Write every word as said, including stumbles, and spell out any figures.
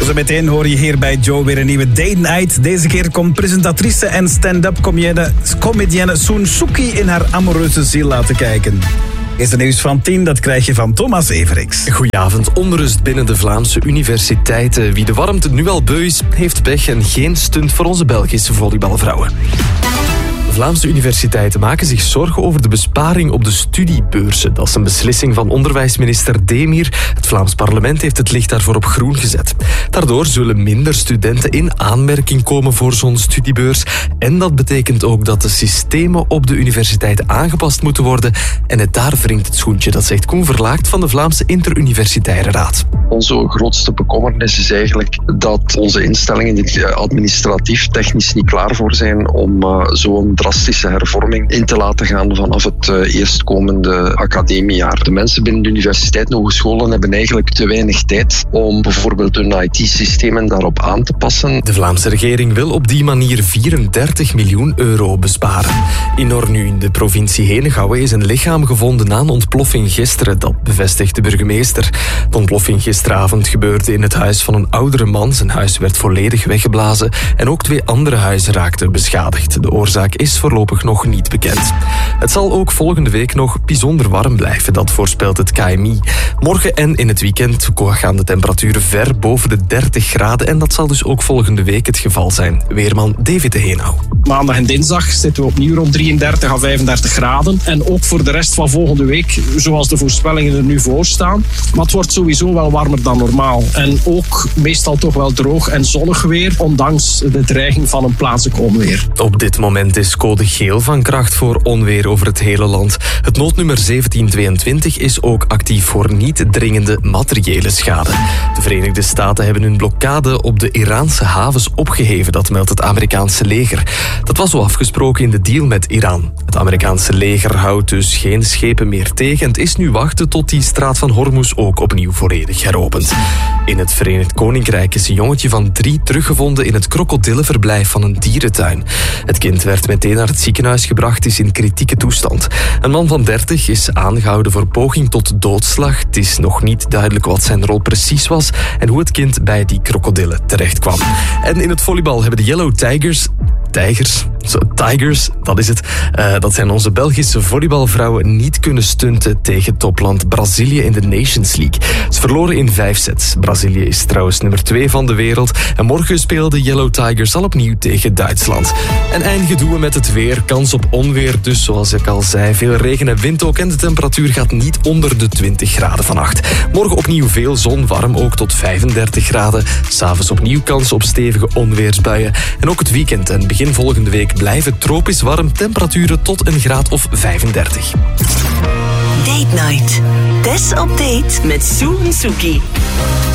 Zo meteen hoor je hier bij Joe weer een nieuwe date night. Deze keer komt presentatrice en stand-up comedienne Soen Soekie in haar amoureuze ziel laten kijken. Is het nieuws van tien, dat krijg je van Thomas Everix. Goedenavond. Onrust binnen de Vlaamse universiteiten. Wie de warmte nu al beu is, heeft pech en geen stunt voor onze Belgische volleybalvrouwen. Vlaamse universiteiten maken zich zorgen over de besparing op de studiebeurzen. Dat is een beslissing van onderwijsminister Demir. Het Vlaams parlement heeft het licht daarvoor op groen gezet. Daardoor zullen minder studenten in aanmerking komen voor zo'n studiebeurs. En dat betekent ook dat de systemen op de universiteiten aangepast moeten worden. En het daar wringt het schoentje, dat zegt Koen Verlaakt van de Vlaamse Interuniversitaire Raad. Onze grootste bekommernis is eigenlijk dat onze instellingen er administratief, technisch niet klaar voor zijn om uh, zo'n drastische hervorming in te laten gaan vanaf het uh, eerstkomende academiejaar. De mensen binnen de universiteit, de hogescholen, hebben eigenlijk te weinig tijd om bijvoorbeeld hun I T-systemen daarop aan te passen. De Vlaamse regering wil op die manier vierendertig miljoen euro besparen. In Ornu, in de provincie Henegouwen, is een lichaam gevonden na een ontploffing gisteren. Dat bevestigt de burgemeester. De ontploffing gisteravond gebeurde in het huis van een oudere man. Zijn huis werd volledig weggeblazen en ook twee andere huizen raakten beschadigd. De oorzaak is voorlopig nog niet bekend. Het zal ook volgende week nog bijzonder warm blijven, dat voorspelt het K M I. Morgen en in het weekend gaan de temperaturen ver boven de dertig graden en dat zal dus ook volgende week het geval zijn. Weerman David de Heenau. Maandag en dinsdag zitten we opnieuw rond drieëndertig à vijfendertig graden. En ook voor de rest van volgende week, zoals de voorspellingen er nu voor staan. Maar het wordt sowieso wel warmer dan normaal. En ook meestal toch wel droog en zonnig weer, ondanks de dreiging van een plaatselijk onweer. Op dit moment is code geel van kracht voor onweer over het hele land. Het noodnummer zeventien tweeëntwintig is ook actief voor niet dringende materiële schade. De Verenigde Staten hebben hun blokkade op de Iraanse havens opgeheven, dat meldt het Amerikaanse leger. Dat was zo afgesproken in de deal met Iran. Het Amerikaanse leger houdt dus geen schepen meer tegen en het is nu wachten tot die straat van Hormuz ook opnieuw volledig heropent. In het Verenigd Koninkrijk is een jongetje van drie teruggevonden in het krokodillenverblijf van een dierentuin. Het kind werd meteen naar het ziekenhuis gebracht, is in kritieke toestand. Een man van dertig is aangehouden voor poging tot doodslag. Het is nog niet duidelijk wat zijn rol precies was en hoe het kind bij die krokodillen terecht kwam. En in het volleybal hebben de Yellow Tigers... Tigers, zo, Tigers, dat is het. Uh, dat zijn onze Belgische volleybalvrouwen niet kunnen stunten tegen topland Brazilië in de Nations League. Ze verloren in vijf sets. Brazilië is trouwens nummer twee van de wereld. En morgen spelen de Yellow Tigers al opnieuw tegen Duitsland. En eindigen doen we met het weer. Kans op onweer, dus zoals ik al zei. Veel regen en wind ook. En de temperatuur gaat niet onder de twintig graden vannacht. Morgen opnieuw veel zon, warm ook tot vijfendertig graden. 'S Avonds opnieuw kans op stevige onweersbuien. En ook het weekend en begin volgende week blijven tropisch warm, temperaturen tot een graad of vijfendertig. Date Night. Tess op date met Soen Soekie.